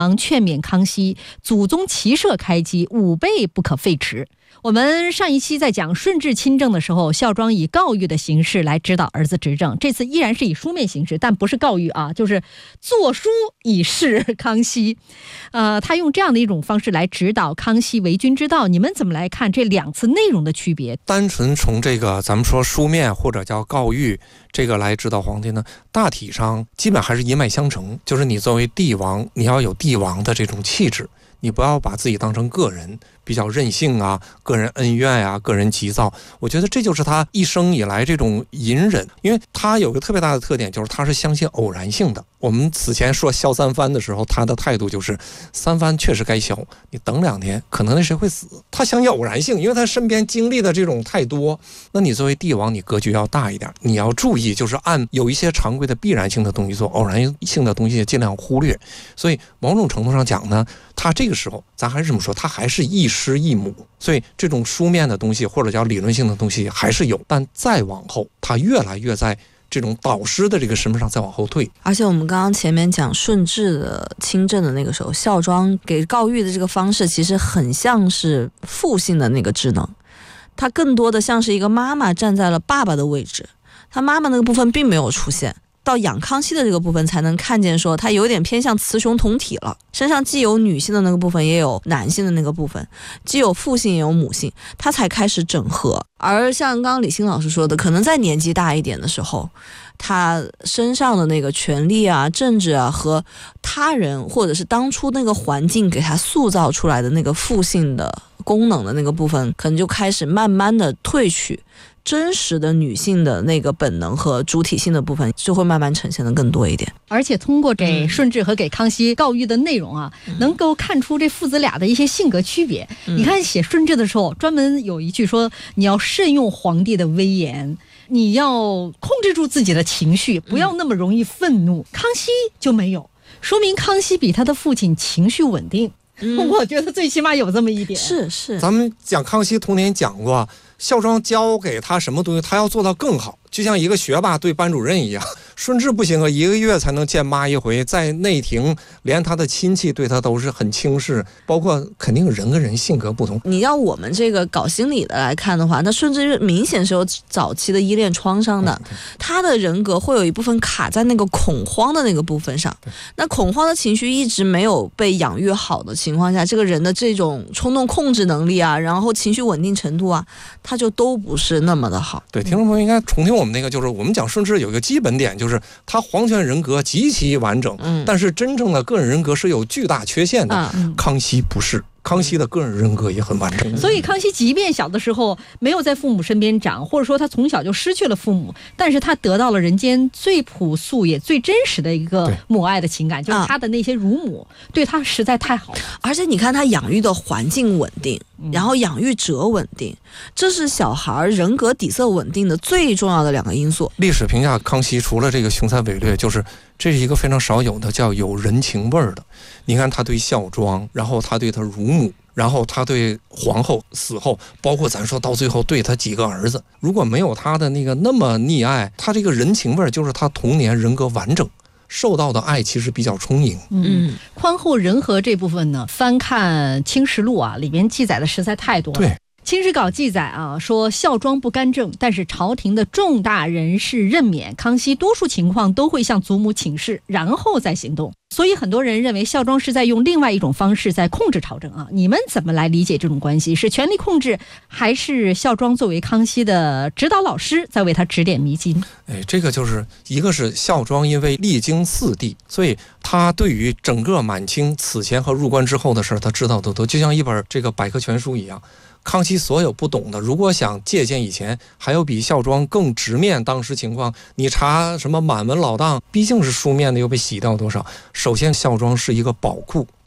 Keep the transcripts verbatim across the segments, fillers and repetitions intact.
劝勉康熙，祖宗骑射开基，武备不可废弛。我们上一期在讲顺治亲政的时候，孝庄以告谕的形式来指导儿子执政，这次依然是以书面形式，但不是告谕啊，就是作书以示康熙。呃，他用这样的一种方式来指导康熙为君之道，你们怎么来看这两次内容的区别？ 单纯从这个咱们说书面或者叫告谕这个来指导皇帝呢，大体上基本还是一脉相承，就是你作为帝王，你要有帝王的这种气质，你不要把自己当成个人比较任性啊，个人恩怨啊，个人急躁。我觉得这就是他一生以来这种隐忍，因为他有个特别大的特点，就是他是相信偶然性的。我们此前说萧三藩的时候，他的态度就是三藩确实该萧，你等两天可能那谁会死，他相信偶然性，因为他身边经历的这种太多。那你作为帝王，你格局要大一点，你要注意就是按有一些常规的必然性的东西做，偶然性的东西尽量忽略。所以某种程度上讲呢，他这个时候咱还是这么说，他还是一师一母，所以这种书面的东西或者叫理论性的东西还是有，但再往后他越来越在这种导师的这个身份上再往后退。 而且我们刚刚前面讲顺治的亲政的那个时候，孝庄给告谕的这个方式其实很像是父性的那个职能，他更多的像是一个妈妈站在了爸爸的位置，他妈妈那个部分并没有出现，到养康熙的这个部分才能看见说他有点偏向雌雄同体了，身上既有女性的那个部分也有男性的那个部分，既有父性也有母性，他才开始整合。而像刚刚李欣老师说的，可能在年纪大一点的时候，他身上的那个权力啊、政治啊和他人或者是当初那个环境给他塑造出来的那个父性的功能的那个部分，可能就开始慢慢的褪去，真实的女性的那个本能和主体性的部分就会慢慢呈现的更多一点。 而且通过给顺治和给康熙告谕的内容啊、嗯、能够看出这父子俩的一些性格区别、嗯、你看写顺治的时候专门有一句说，你要慎用皇帝的威严，你要控制住自己的情绪，不要那么容易愤怒、嗯、康熙就没有，说明康熙比他的父亲情绪稳定、嗯、我觉得最起码有这么一点。 是是， 咱们讲康熙童年讲过，孝庄教给他什么东西他要做到更好，就像一个学霸对班主任一样。顺治不行啊，一个月才能见妈一回，在内廷连他的亲戚对他都是很轻视，包括肯定人跟人性格不同。 你要我们这个搞心理的来看的话，那顺治明显是有早期的依恋创伤的、嗯、他的人格会有一部分卡在那个恐慌的那个部分上，那恐慌的情绪一直没有被养育好的情况下，这个人的这种冲动控制能力啊，然后情绪稳定程度啊，他就都不是那么的好。 对，听众朋友应该重听我们那个，就是我们讲顺治有一个基本点，就是他皇权人格极其完整、嗯、但是真正的个人人格是有巨大缺陷的、嗯、康熙不是，康熙的个人人格也很完整。 所以康熙即便小的时候没有在父母身边长，或者说他从小就失去了父母，但是他得到了人间最朴素也最真实的一个母爱的情感，就是他的那些乳母、啊、对他实在太好了。 而且你看他养育的环境稳定，然后养育者稳定，这是小孩人格底色稳定的最重要的两个因素。 历史评价康熙除了这个雄才伟略，就是这是一个非常少有的叫有人情味儿的。你看他对孝庄，然后他对他乳母，然后他对皇后死后，包括咱说到最后对他几个儿子，如果没有他的那个那么溺爱，他这个人情味儿就是他童年人格完整，受到的爱其实比较充盈。 嗯，宽厚仁和这部分呢，翻看《清实录》啊，里面记载的实在太多了。 对。 清史稿记载啊，说孝庄不干政，但是朝廷的重大人事任免，康熙多数情况都会向祖母请示，然后再行动。所以很多人认为孝庄是在用另外一种方式在控制朝政啊，你们怎么来理解这种关系？是权力控制，还是孝庄作为康熙的指导老师在为他指点迷津？ 哎，这个就是一个是孝庄因为历经四帝，所以他对于整个满清此前和入关之后的事他知道的多，就像一本这个百科全书一样。康熙所有不懂的，如果想借鉴以前，还有比孝庄更直面当时情况。你查什么满文老档，毕竟是书面的，又被洗掉多少。首先孝庄是一个宝库，这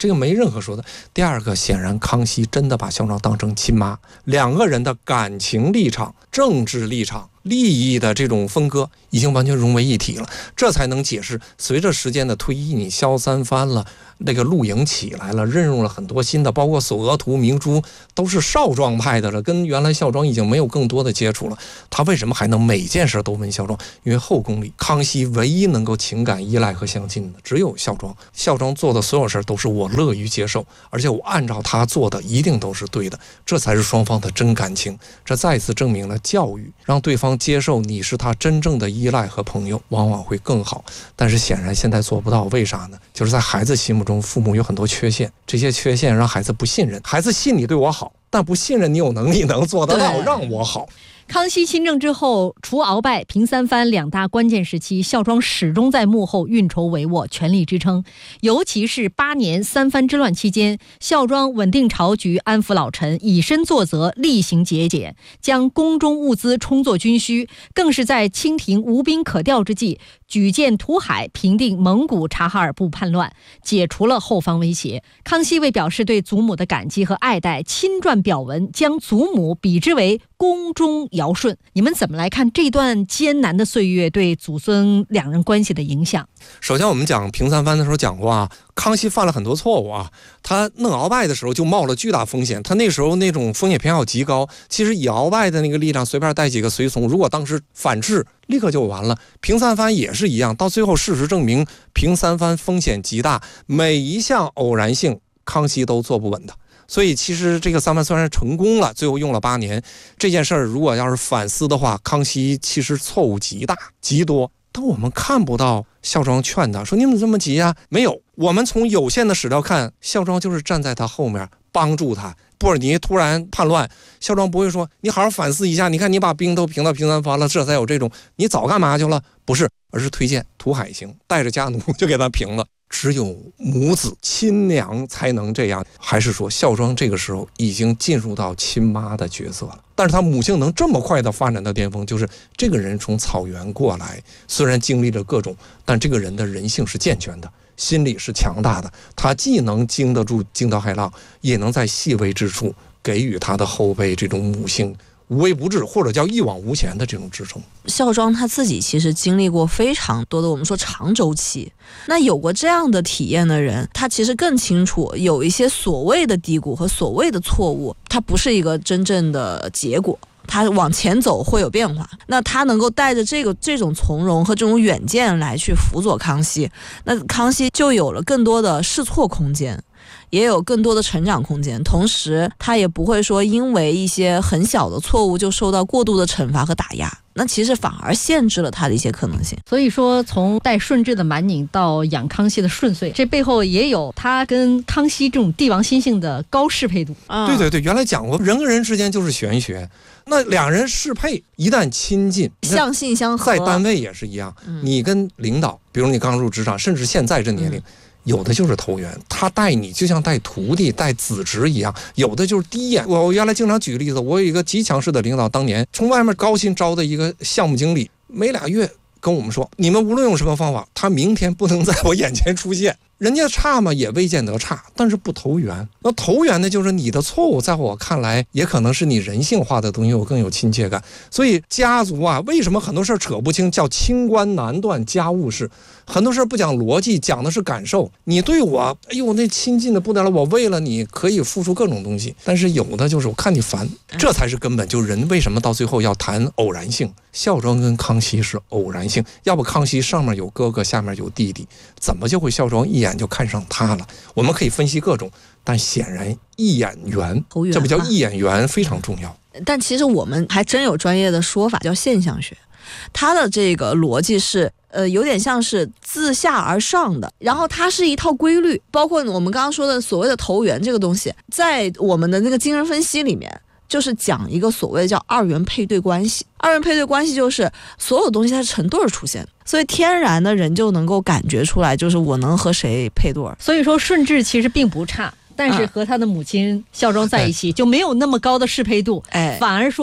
这个没任何说的。第二个，显然康熙真的把孝庄当成亲妈，两个人的感情立场、政治立场、利益的这种分割已经完全融为一体了，这才能解释随着时间的推移，你萧三藩了，那个陆营起来了，任用了很多新的，包括索额图、明珠都是少庄派的了，跟原来孝庄已经没有更多的接触了。他为什么还能每件事都问孝庄？因为后宫里康熙唯一能够情感依赖和相信的只有孝庄，孝庄做的所有事都是我乐于接受，而且我按照他做的一定都是对的，这才是双方的真感情。这再次证明了教育让对方接受你是他真正的依赖和朋友，往往会更好。但是显然现在做不到，为啥呢？就是在孩子心目中，父母有很多缺陷，这些缺陷让孩子不信任，孩子信你对我好，但不信任你有能力能做得到让我好。 康熙亲政之后，除鳌拜、平三藩两大关键时期，孝庄始终在幕后运筹帷幄，全力支撑。尤其是八年三藩之乱期间，孝庄稳定朝局，安抚老臣，以身作则，厉行节俭，将宫中物资充作军需，更是在清廷无兵可调之际，举荐图海，平定蒙古察哈尔部叛乱，解除了后方威胁。康熙为表示对祖母的感激和爱戴，亲撰表文，将祖母比之为宫中尧舜。你们怎么来看这段艰难的岁月对祖孙两人关系的影响？ 首先我们讲平三藩的时候讲过啊，康熙犯了很多错误啊，他弄鳌拜的时候就冒了巨大风险，他那时候那种风险偏好极高，其实以鳌拜的那个力量随便带几个随从，如果当时反制立刻就完了。平三藩也是一样，到最后事实证明平三藩风险极大，每一项偶然性康熙都做不稳的。所以其实这个三藩虽然成功了，最后用了八年，这件事儿如果要是反思的话，康熙其实错误极大极多，但我们看不到孝庄劝他说你们这么急啊，没有，我们从有限的史料看，孝庄就是站在他后面帮助他。布尔尼突然叛乱，孝庄不会说你好好反思一下，你看你把兵都平到平三藩了，这才有这种，你早干嘛去了？不是，而是推荐图海行，带着家奴就给他平了。只有母子亲娘才能这样，还是说孝庄这个时候已经进入到亲妈的角色了？但是他母性能这么快的发展到巅峰，就是这个人从草原过来，虽然经历了各种，但这个人的人性是健全的，心理是强大的，他既能经得住惊涛骇浪，也能在细微之处给予他的后辈这种母性无微不至，或者叫一往无前的这种支撑。 孝庄他自己其实经历过非常多的我们说长周期，那有过这样的体验的人，他其实更清楚有一些所谓的低谷和所谓的错误，它不是一个真正的结果，他往前走会有变化。那他能够带着这个这种从容和这种远见来去辅佐康熙，那康熙就有了更多的试错空间，也有更多的成长空间，同时他也不会说因为一些很小的错误就受到过度的惩罚和打压，那其实反而限制了他的一些可能性。 所以说从带顺治的蛮拧到养康熙的顺遂，这背后也有他跟康熙这种帝王心性的高适配度、 嗯、 对对对，原来讲过人跟人之间就是玄学，那两人适配一旦亲近相性相合， 在单位也是一样、嗯、你跟领导，比如你刚入职场，甚至现在这年龄、嗯有的就是投缘，他带你就像带徒弟带子侄一样，有的就是第一眼。我原来经常举个例子，我有一个极强势的领导，当年从外面高薪招的一个项目经理，没俩月跟我们说，你们无论用什么方法，他明天不能在我眼前出现。人家差嘛也未见得差，但是不投缘。那投缘的就是你的错误，在我看来也可能是你人性化的东西，我更有亲切感。所以家族啊，为什么很多事扯不清，叫清官难断家务事，很多事不讲逻辑，讲的是感受。你对我哎呦那亲近的不得了，我为了你可以付出各种东西，但是有的就是我看你烦，这才是根本。就人为什么到最后要谈偶然性，孝庄跟康熙是偶然性，要不康熙上面有哥哥下面有弟弟，怎么就会孝庄一眼就看上他了？我们可以分析各种，但显然一眼缘，这不叫一眼缘非常重要。 但其实我们还真有专业的说法叫现象学，它的这个逻辑是呃，有点像是自下而上的，然后它是一套规律，包括我们刚刚说的所谓的投缘这个东西，在我们的那个精神分析里面就是讲一个所谓的叫二元配对关系。二元配对关系就是所有东西它是成对儿出现的，所以天然的人就能够感觉出来，就是我能和谁配对儿。 所以说顺治其实并不差，但是和他的母亲孝庄在一起就没有那么高的适配度，哎，反而说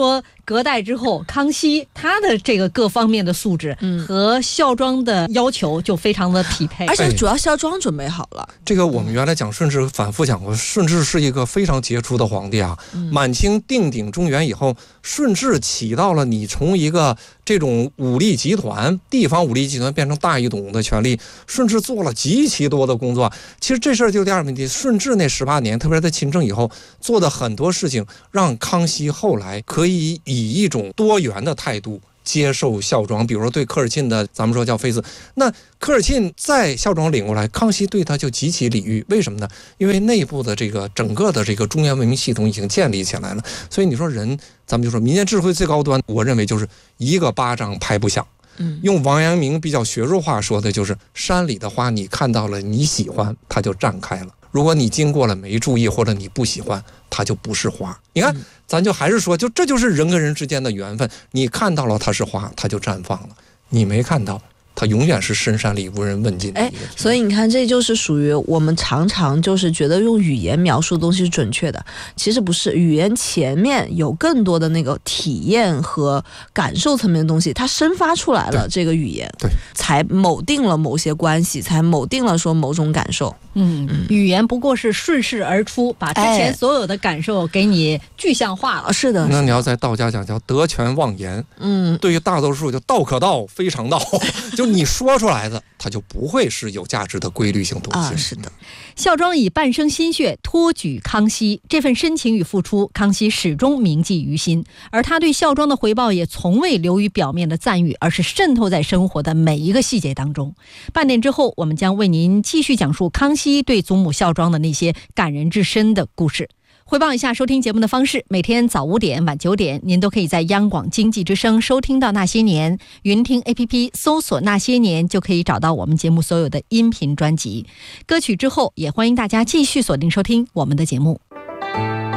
隔代之后，康熙他的这个各方面的素质和孝庄的要求就非常的匹配， 而且主要孝庄准备好了。 这个我们原来讲顺治反复讲过，顺治是一个非常杰出的皇帝啊。满清定鼎中原以后，顺治起到了你从一个这种武力集团、地方武力集团变成大一统的权力，顺治做了极其多的工作。其实这事儿就第二个问题，顺治那十八年，特别是在亲政以后做的很多事情，让康熙后来可以以一种多元的态度接受孝庄。比如说对科尔沁的，咱们说叫妃子，那科尔沁在孝庄领过来，康熙对他就极其礼遇。为什么呢？因为内部的这个整个的这个中原文明系统已经建立起来了。所以你说人，咱们就说民间智慧最高端，我认为就是一个巴掌拍不响。用王阳明比较学术话说的就是，山里的花你看到了你喜欢，它就绽开了；如果你经过了没注意，或者你不喜欢，它就不是花。你看，咱就还是说，就这就是人跟人之间的缘分。你看到了它是花，它就绽放了；你没看到，它永远是深山里无人问津的一个。 所以你看，这就是属于我们常常就是觉得用语言描述的东西是准确的，其实不是。语言前面有更多的那个体验和感受层面的东西，它生发出来了这个语言， 对， 才否定了某些关系，才否定了说某种感受。 嗯，嗯语言不过是顺势而出，把之前所有的感受给你具象化了。 哎、是的， 那你要在道家讲叫得权忘言。嗯，对于大多数就道可道，非常道，就你说出来的，它就不会是有价值的规律性东西。 啊，是的。 孝庄以半生心血托举康熙，这份深情与付出，康熙始终铭记于心。而他对孝庄的回报也从未流于表面的赞誉，而是渗透在生活的每一个细节当中。半点之后，我们将为您继续讲述康熙对祖母孝庄的那些感人至深的故事。汇报一下收听节目的方式，每天早五点晚九点您都可以在央广经济之声收听到那些年，云听 A P P 搜索那些年就可以找到我们节目所有的音频专辑。歌曲之后也欢迎大家继续锁定收听我们的节目。